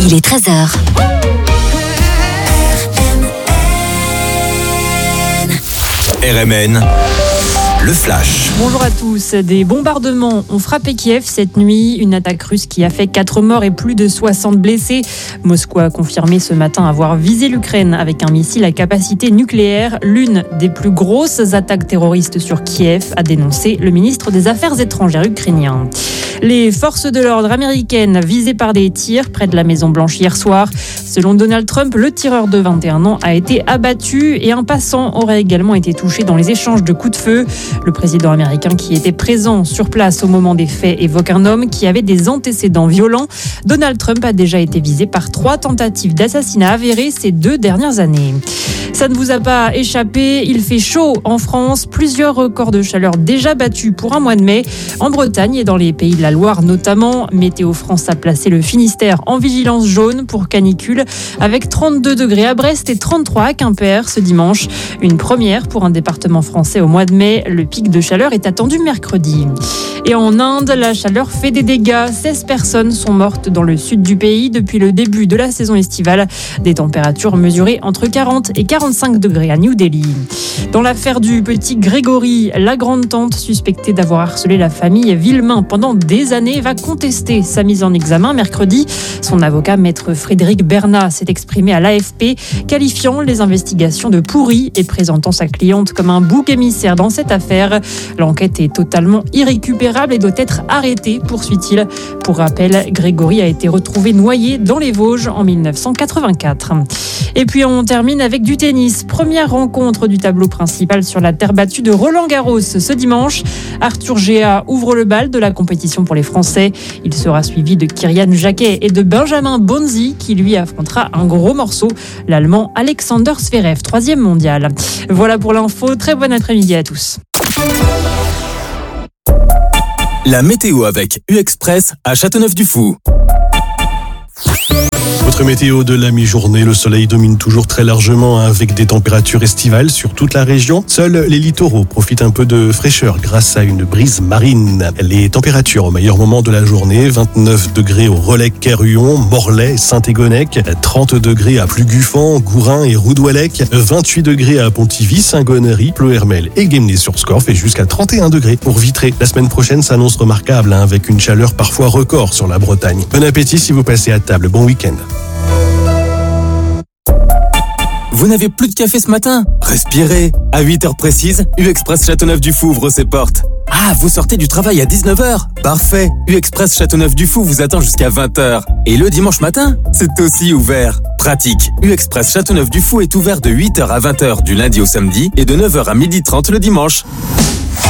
Il est 13h. RMN, le flash. Bonjour à tous. Des bombardements ont frappé Kiev cette nuit. Une attaque russe qui a fait 4 morts et plus de 60 blessés. Moscou a confirmé ce matin avoir visé l'Ukraine avec un missile à capacité nucléaire. L'une des plus grosses attaques terroristes sur Kiev, a dénoncé le ministre des Affaires étrangères ukrainien. Les forces de l'ordre américaines visées par des tirs près de la Maison-Blanche hier soir. Selon Donald Trump, le tireur de 21 ans a été abattu et un passant aurait également été touché dans les échanges de coups de feu. Le président américain qui était présent sur place au moment des faits évoque un homme qui avait des antécédents violents. Donald Trump a déjà été visé par 3 tentatives d'assassinat avérées ces 2 dernières années. Ça ne vous a pas échappé, il fait chaud en France. Plusieurs records de chaleur déjà battus pour un mois de mai. En Bretagne et dans les pays de la Loire notamment. Météo France a placé le Finistère en vigilance jaune pour canicule avec 32 degrés à Brest et 33 à Quimper ce dimanche. Une première pour un département français au mois de mai. Le pic de chaleur est attendu mercredi. Et en Inde, la chaleur fait des dégâts. 16 personnes sont mortes dans le sud du pays depuis le début de la saison estivale. Des températures mesurées entre 40 et 45 degrés à New Delhi. Dans l'affaire du petit Grégory, la grande-tante suspectée d'avoir harcelé la famille Villemain pendant des années va contester sa mise en examen mercredi. Son avocat, maître Frédéric Bernat, s'est exprimé à l'AFP, qualifiant les investigations de pourries et présentant sa cliente comme un bouc émissaire dans cette affaire. L'enquête est totalement irrécupérable et doit être arrêtée, poursuit-il. Pour rappel, Grégory a été retrouvé noyé dans les Vosges en 1984. Et puis on termine avec du tennis. Première rencontre du tableau principal sur la terre battue de Roland-Garros ce dimanche. Arthur Géa ouvre le bal de la compétition pour les Français. Il sera suivi de Kyrian Jacquet et de Benjamin Bonzi qui lui affrontera un gros morceau, l'Allemand Alexander Zverev, 3e mondial. Voilà pour l'info. Très bon après-midi à tous. La météo avec U-Express à Châteauneuf-du-Fou. Votre météo de la mi-journée, le soleil domine toujours très largement avec des températures estivales sur toute la région. Seuls les littoraux profitent un peu de fraîcheur grâce à une brise marine. Les températures au meilleur moment de la journée, 29 degrés au Relais, Kerhuon, Morlaix, Saint-Égonec, 30 degrés à Pluguffan, Gourin et Roudouallec, 28 degrés à Pontivy, Saint-Gonery, Pleuhermel et Guémené-sur-Scorff et jusqu'à 31 degrés pour Vitré. La semaine prochaine s'annonce remarquable avec une chaleur parfois record sur la Bretagne. Bon appétit si vous passez à table. Bon week-end. Vous n'avez plus de café ce matin? Respirez. À 8h précises, U-Express Châteauneuf-du-Fou ouvre ses portes. Ah, vous sortez du travail à 19h? Parfait. U-Express Châteauneuf-du-Fou vous attend jusqu'à 20h. Et le dimanche matin, c'est aussi ouvert. Pratique. U-Express Châteauneuf-du-Fou est ouvert de 8h à 20h du lundi au samedi et de 9h à 12h30 le dimanche.